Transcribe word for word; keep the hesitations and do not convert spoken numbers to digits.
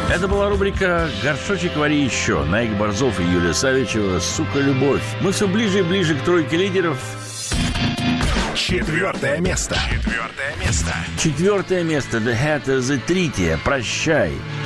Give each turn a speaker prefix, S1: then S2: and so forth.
S1: Это была рубрика «Горшочек вари еще». Наик Борзов и Юлия Савичева «Сука, любовь». Мы все ближе и ближе к тройке лидеров.
S2: Четвертое место. Четвертое место.
S1: Четвертое место. The Hat, The Treaty. Прощай.